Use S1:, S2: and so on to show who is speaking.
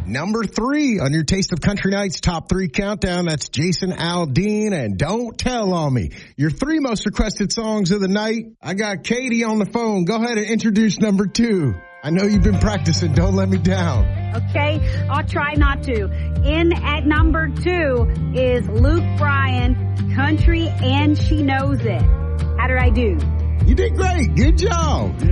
S1: Number 3 on your Taste of Country Nights Top 3 Countdown. That's Jason Aldean and Don't Tell on Me. Your 3 most requested songs of the night. I got Katie on the phone. Go ahead and introduce number 2. I know you've been practicing. Don't let me down.
S2: Okay, I'll try not to. In at number 2 is Luke Bryan, Country and She Knows It. How did I do?
S1: You did great. Good job.